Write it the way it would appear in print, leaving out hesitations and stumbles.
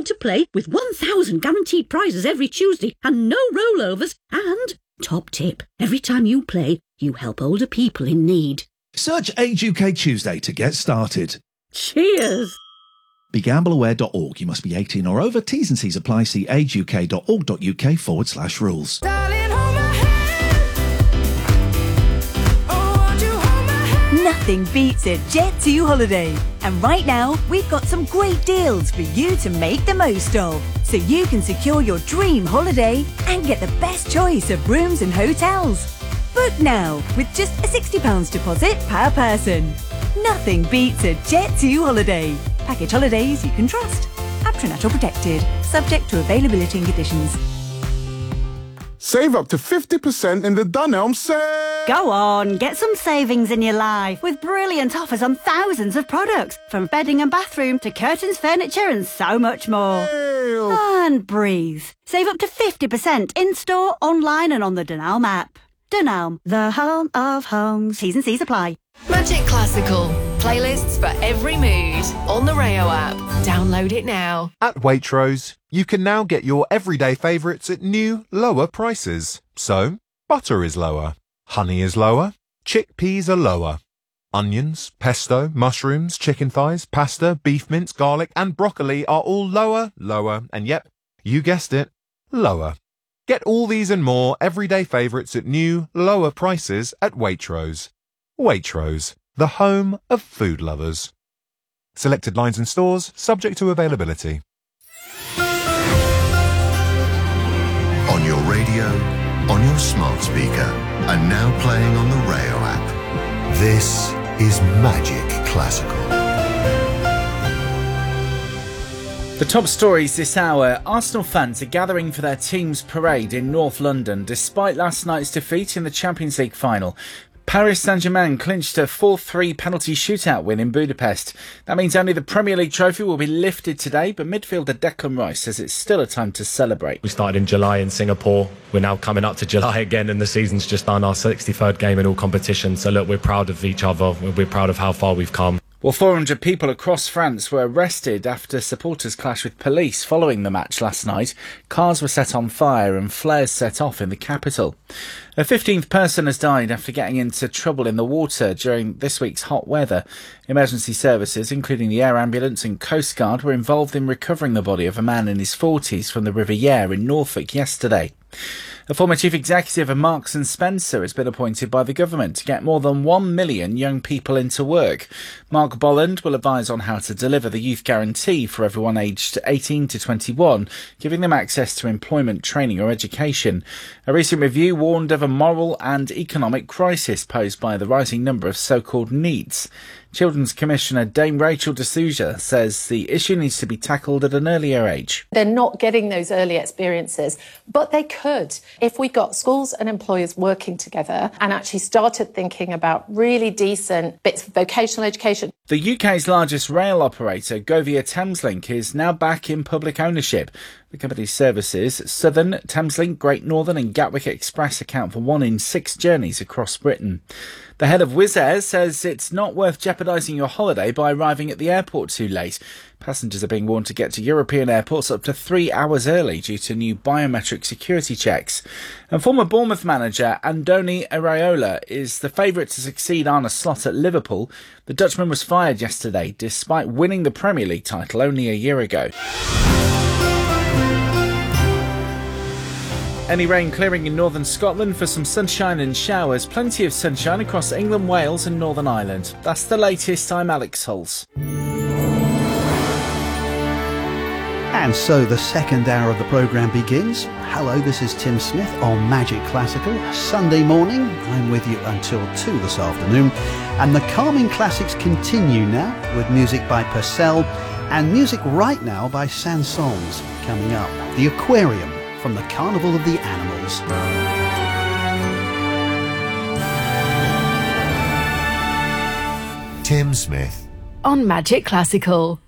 to play with 1,000 guaranteed prizes every Tuesday and no rollovers. And, top tip, every time you play, you help older people in need. Search Age UK Tuesday to get started. Cheers! BeGambleAware.org. You must be 18 or over. T's and C's apply. See ageuk.org.uk/rules. Nothing beats a Jet2 holiday. And right now, we've got some great deals for you to make the most of. So you can secure your dream holiday and get the best choice of rooms and hotels. Book now with just a £60 deposit per person. Nothing beats a Jet2 holiday. Package holidays you can trust. Patronato protected. Subject to availability and conditions. Save up to 50% in the Dunelm sale! Go on, get some savings in your life with brilliant offers on thousands of products, from bedding and bathroom to curtains, furniture and so much more. Ew. And breathe. Save up to 50% in-store, online and on the Dunelm app. Dunelm, the home of homes. T's and C's apply. Magic Classical. Playlists for every mood. On the Rayo app. Download it now. At Waitrose, you can now get your everyday favourites at new, lower prices. So, butter is lower, honey is lower, chickpeas are lower. Onions, pesto, mushrooms, chicken thighs, pasta, beef mince, garlic and broccoli are all lower, and yep, you guessed it, lower. Get all these and more everyday favourites at new, lower prices at Waitrose. Waitrose, the home of food lovers. Selected lines and stores, subject to availability. On your radio, on your smart speaker, and now playing on the Rayo app. This is Magic Classical. The top stories this hour. Arsenal fans are gathering for their team's parade in North London despite last night's defeat in the Champions League final. Paris Saint-Germain clinched a 4-3 penalty shootout win in Budapest. That means only the Premier League trophy will be lifted today, but midfielder Declan Rice says it's still a time to celebrate. We started in July in Singapore. We're now coming up to July again, and the season's just done, our 63rd game in all competitions. So look, we're proud of each other. We're proud of how far we've come. Well, 400 people across France were arrested after supporters clashed with police following the match last night. Cars were set on fire and flares set off in the capital. A 15th person has died after getting into trouble in the water during this week's hot weather. Emergency services, including the air ambulance and Coast Guard, were involved in recovering the body of a man in his 40s from the River Yare in Norfolk yesterday. A former chief executive of Marks and Spencer has been appointed by the government to get more than 1 million young people into work. Mark Bolland will advise on how to deliver the youth guarantee for everyone aged 18 to 21, giving them access to employment, training or education. A recent review warned of a moral and economic crisis posed by the rising number of so-called NEETs. Children's Commissioner Dame Rachel D'Souza says the issue needs to be tackled at an earlier age. They're not getting those early experiences, but they could if we got schools and employers working together and actually started thinking about really decent bits of vocational education. The UK's largest rail operator, Govia Thameslink, is now back in public ownership. The company's services, Southern, Thameslink, Great Northern and Gatwick Express, account for 1 in 6 journeys across Britain. The head of Wizz Air says it's not worth jeopardising your holiday by arriving at the airport too late. Passengers are being warned to get to European airports up to 3 hours early due to new biometric security checks. And former Bournemouth manager Andoni Iraola is the favourite to succeed Arne Slot at Liverpool. The Dutchman was fired yesterday despite winning the Premier League title only a year ago. Any rain clearing in northern Scotland for some sunshine and showers. Plenty of sunshine across England, Wales and Northern Ireland. That's the latest. I'm Alex Hulse. And so the second hour of the programme begins. Hello, this is Tim Smith on Magic Classical. Sunday morning, I'm with you until 2 this afternoon. And the calming classics continue now with music by Purcell and music right now by Sansons. Coming up, The Aquarium from the Carnival of the Animals. Tim Smith on Magic Classical.